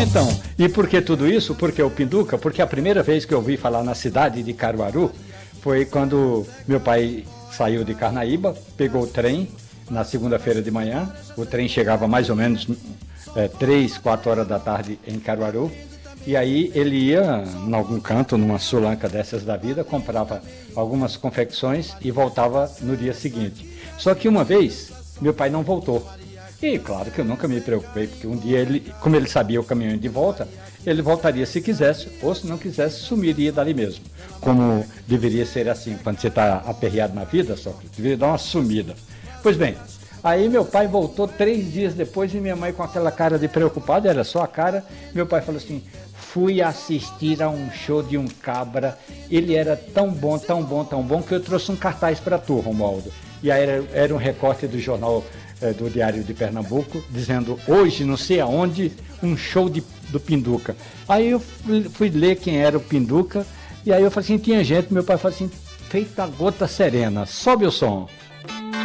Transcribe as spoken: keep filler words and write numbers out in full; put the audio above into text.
Então, e por que tudo isso? Porque o Pinduca, porque a primeira vez que eu ouvi falar na cidade de Caruaru foi quando meu pai saiu de Carnaíba, pegou o trem na segunda-feira de manhã, o trem chegava mais ou menos é, três, quatro horas da tarde em Caruaru, e aí ele ia em algum canto, numa sulanca dessas da vida, comprava algumas confecções e voltava no dia seguinte. Só que uma vez, meu pai não voltou. E claro que eu nunca me preocupei, porque um dia, ele, como ele sabia o caminho de volta, ele voltaria se quisesse, ou se não quisesse, sumiria dali mesmo. Como deveria ser assim, quando você está aperreado na vida, só deveria dar uma sumida. Pois bem, aí meu pai voltou três dias depois e minha mãe com aquela cara de preocupado, era só a cara, meu pai falou assim, fui assistir a um show de um cabra, ele era tão bom, tão bom, tão bom, que eu trouxe um cartaz para tu, Romualdo. E aí era, era um recorte do jornal é, do Diário de Pernambuco, dizendo, hoje, não sei aonde, um show de, do Pinduca. Aí eu fui, fui ler quem era o Pinduca, e aí eu falei assim, tinha gente, meu pai falou assim, feita gota serena, sobe o som.